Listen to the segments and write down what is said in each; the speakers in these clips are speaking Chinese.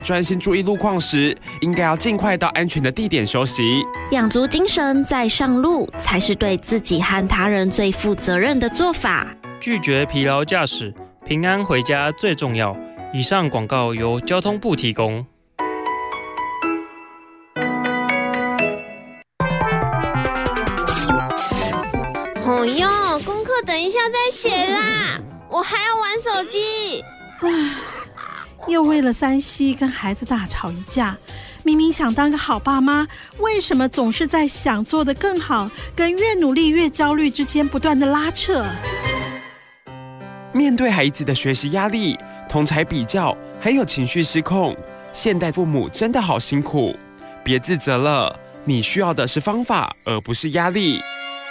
专心注意路况时，应该要尽快到安全的地点休息。 养足精神再上路，才是对自己和他人最负责任的做法。 拒绝疲劳驾驶，平安回家最重要。以上广告由交通部提供。 哦哟，功课等一下再写啦，我还要玩手机。 又为了3C 跟孩子大吵一架，明明想当个好爸妈，为什么总是在想做得更好跟越努力越焦虑之间不断的拉扯？ 面对孩子的学习压力、同侪比较，还有情绪失控，现代父母真的好辛苦。别自责了，你需要的是方法，而不是压力。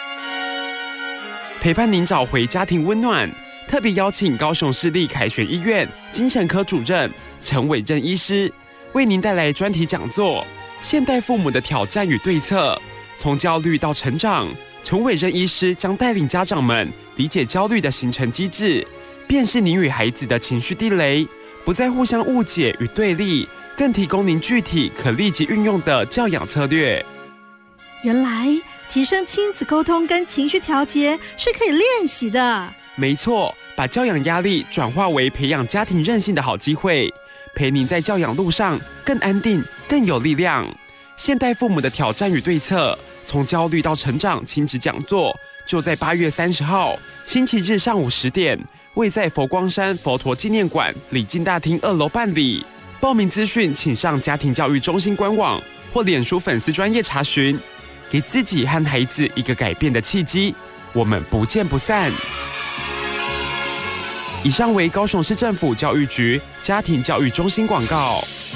陪伴您找回家庭温暖，特别邀请高雄市立凯旋医院精神科主任陈伟任医师，为您带来专题讲座《现代父母的挑战与对策》，从焦虑到成长。陈伟任医师将带领家长们理解焦虑的形成机制，辨识您与孩子的情绪地雷，不再互相误解与对立，更提供您具体可立即运用的教养策略。 原来提升亲子沟通跟情绪调节是可以练习的。 没错，把教养压力转化为培养家庭韧性的好机会，陪您在教养路上更安定、更有力量。现代父母的挑战与对策，从焦虑到成长亲子讲座，就在8月30号星期日上午10点，位在佛光山佛陀纪念馆礼敬大厅2楼办理。报名资讯请上家庭教育中心官网或脸书粉丝专页查询。给自己和孩子一个改变的契机，我们不见不散。以上为高雄市政府教育局家庭教育中心广告。